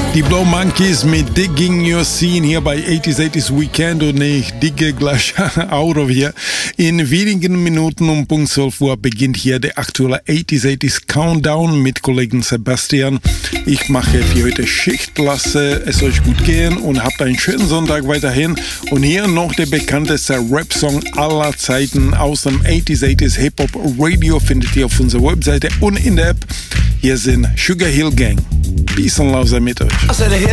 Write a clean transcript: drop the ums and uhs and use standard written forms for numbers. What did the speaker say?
Die Blow Monkeys mit Digging Your Scene hier bei 80s Weekend und ich digge gleich out of here. In wenigen Minuten um Punkt 12 Uhr beginnt hier der aktuelle 80s Countdown mit Kollegen Sebastian. Ich mache für heute Schicht, lasse es euch gut gehen und habt einen schönen Sonntag weiterhin. Und hier noch der bekannteste Rap-Song aller Zeiten aus dem 80s Hip-Hop Radio findet ihr auf unserer Webseite und in der App. Hier sind Sugar Hill Gang. Peace and love sei mit euch.